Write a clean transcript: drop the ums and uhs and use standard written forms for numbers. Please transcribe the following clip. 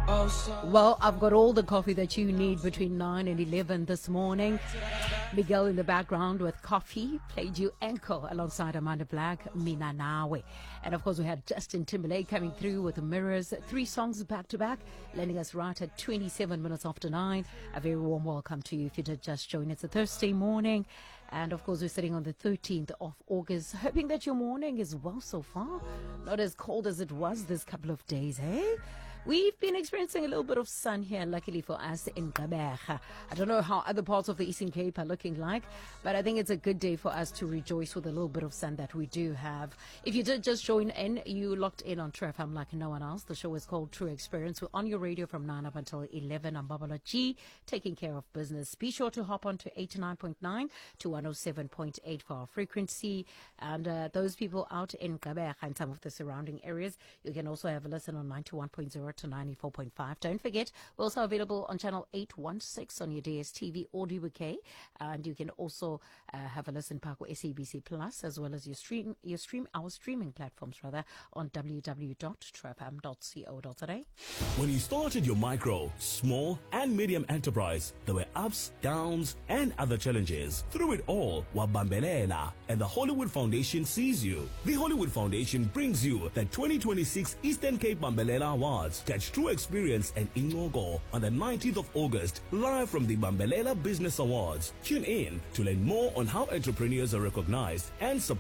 Well, I've got all the coffee that you need between 9 and 11 this morning. Miguel in the background with coffee played you Anchor alongside Amanda Black, Mina Nawe. And of course, we had Justin Timberlake coming through with Mirrors, 3 songs back to back, landing us right at 27 minutes after 9. A very warm welcome to you if you did just join. It's a Thursday morning. And of course, we're sitting on the 13th of August, hoping that your morning is well so far. Not as cold as it was this couple of days, hey? We've been experiencing a little bit of sun here, luckily for us, in Gqeberha. I don't know how other parts of the Eastern Cape are looking like, but I think it's a good day for us to rejoice with a little bit of sun that we do have. If you did just join in, you locked in on True FM like no one else. The show is called True Experience. We're on your radio from 9 up until 11. I'm Babala G, taking care of business. Be sure to hop on to 89.9 to 107.8 for our frequency. And those people out in Gqeberha and some of the surrounding areas, you can also have a listen on 91.0 to 94.5. Don't forget, we're also available on channel 816 on your DSTV or DWK, and you can also have a listen back with SABC Plus, as well as our streaming platforms on www.trafam.co.za. When you started your micro, small and medium enterprise, there were ups, downs and other challenges. Through it all, Wabambelela and the Hollywood Foundation sees you. The Hollywood Foundation brings you the 2026 Eastern Cape Bambelela Awards. Catch True Experience and Ingogo on the 19th of August, live from the Bambelela Business Awards. Tune in to learn more on how entrepreneurs are recognized and supported